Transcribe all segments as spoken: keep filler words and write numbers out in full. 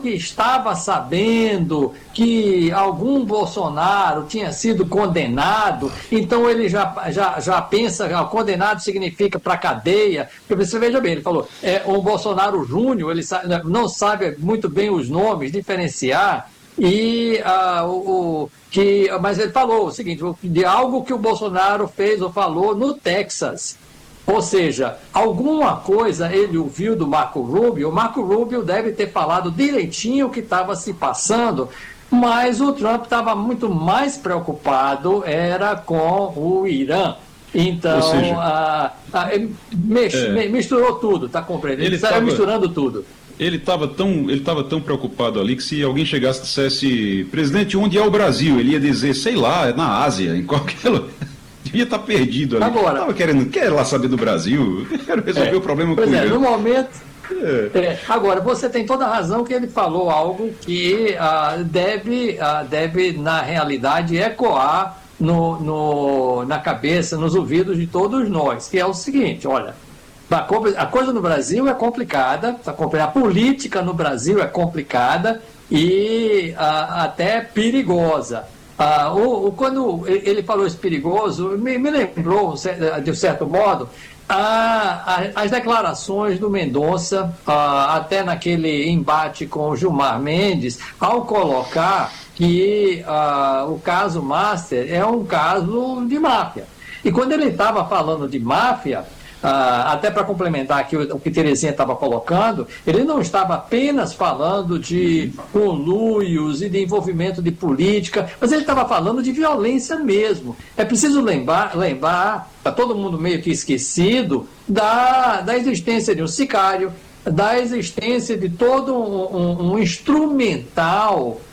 que estava sabendo que algum Bolsonaro tinha sido condenado, então ele já, já, já pensa que condenado significa para cadeia. Porque você veja bem, ele falou, é, o Bolsonaro Júnior, ele sabe, não sabe muito bem os nomes, diferenciar, e ah, o, o, que, mas ele falou o seguinte, de algo que o Bolsonaro fez ou falou no Texas. Ou seja, alguma coisa ele ouviu do Marco Rubio, o Marco Rubio deve ter falado direitinho o que estava se passando, mas o Trump estava muito mais preocupado era com o Irã. Então, seja, a, a, mex, é, misturou tudo, está compreendendo? Ele estava misturando tudo. Ele estava tão, ele estava tão preocupado ali que se alguém chegasse e dissesse, presidente, onde é o Brasil? Ele ia dizer, sei lá, é na Ásia, em qualquer lugar. Devia estar perdido ali. Agora, estava querendo, quer lá saber do Brasil? Quero resolver é, o problema com pois o é, Irã. no momento. É. É, agora, você tem toda a razão que ele falou algo que ah, deve, ah, deve, na realidade, ecoar no, no, na cabeça, nos ouvidos de todos nós, que é o seguinte, olha, a coisa no Brasil é complicada, a política no Brasil é complicada e ah, até perigosa. Ah, o, o, quando ele falou isso perigoso, me, me lembrou, de um certo modo, a, a, as declarações do Mendonça, ah, até naquele embate com o Gilmar Mendes, ao colocar que ah, o caso Master é um caso de máfia. E quando ele estava falando de máfia, ah, até para complementar aqui o, o que Terezinha estava colocando, ele não estava apenas falando de conluios e de envolvimento de política, mas ele estava falando de violência mesmo. É preciso lembrar, lembrar, está todo mundo meio que esquecido, da, da existência de um sicário, da existência de todo um, um, um instrumental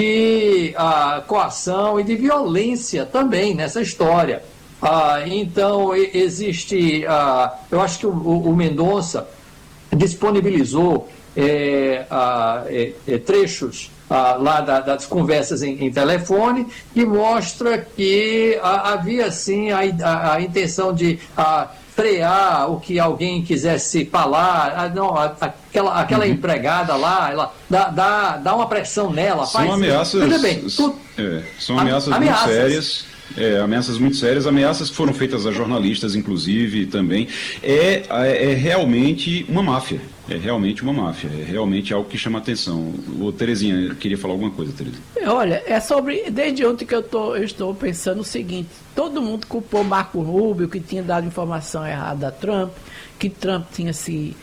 de ah, coação e de violência também nessa história. Ah, então, existe, ah, eu acho que o, o Mendonça disponibilizou é, ah, é, é, trechos ah, lá da, das conversas em, em telefone que mostra que ah, havia, sim, a, a, a intenção de ah, frear o que alguém quisesse falar, ah, não, a, aquela, aquela uhum. empregada lá, ela dá, dá, dá uma pressão nela. São faz, ameaças, veja bem, tu, é, são ameaças, ameaças muito sérias. É, ameaças muito sérias, ameaças que foram feitas a jornalistas, inclusive, também. É, é, é realmente uma máfia. É realmente uma máfia. É realmente algo que chama atenção. Ô, Terezinha, queria falar alguma coisa, Tereza? Olha, é sobre. Desde ontem que eu, tô, eu estou pensando o seguinte: todo mundo culpou Marco Rubio, que tinha dado informação errada a Trump, que Trump tinha se,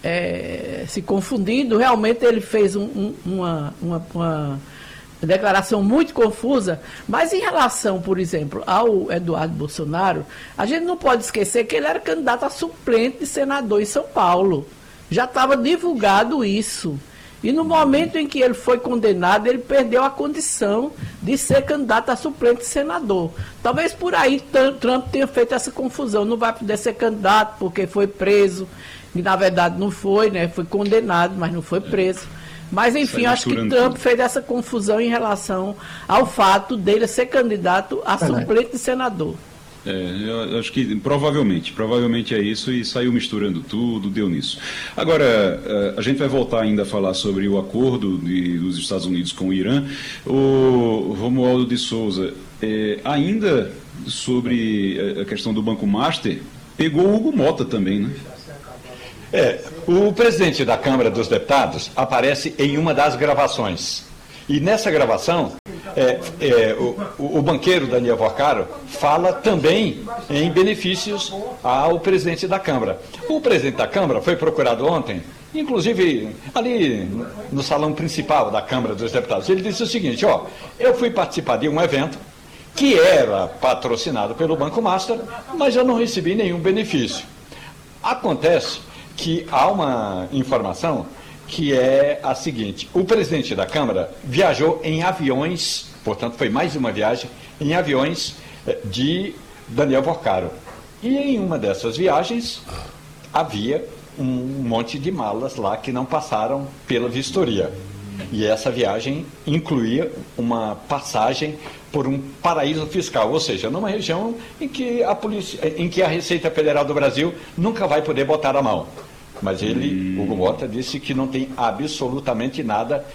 é, se confundido. Realmente ele fez um, um, uma. uma, uma declaração muito confusa, mas em relação, por exemplo, ao Eduardo Bolsonaro, a gente não pode esquecer que ele era candidato a suplente de senador em São Paulo. Já estava divulgado isso. E no momento em que ele foi condenado, ele perdeu a condição de ser candidato a suplente de senador. Talvez por aí Trump tenha feito essa confusão. Não vai poder ser candidato porque foi preso. E na verdade não foi, né? Foi condenado, mas não foi preso. Mas, enfim, acho que Trump tudo. fez essa confusão em relação ao fato dele ser candidato a suplente de senador. É, eu acho que provavelmente, provavelmente é isso e saiu misturando tudo, deu nisso. Agora, a gente vai voltar ainda a falar sobre o acordo de, dos Estados Unidos com o Irã. O Romualdo de Souza, é, ainda sobre a questão do Banco Master, pegou o Hugo Mota também, né? É, o presidente da Câmara dos Deputados aparece em uma das gravações. E nessa gravação, é, é, o, o banqueiro Daniel Vorcaro fala também em benefícios ao presidente da Câmara. O presidente da Câmara foi procurado ontem, inclusive ali no salão principal da Câmara dos Deputados. Ele disse o seguinte, ó, eu fui participar de um evento que era patrocinado pelo Banco Master, mas eu não recebi nenhum benefício. Acontece que há uma informação que é a seguinte: o presidente da Câmara viajou em aviões, portanto foi mais uma viagem, em aviões de Daniel Vorcaro. E em uma dessas viagens havia um monte de malas lá que não passaram pela vistoria. E essa viagem incluía uma passagem por um paraíso fiscal, ou seja, numa região em que a polícia, em que a Receita Federal do Brasil nunca vai poder botar a mão. Mas ele, Hugo Mota, disse que não tem absolutamente nada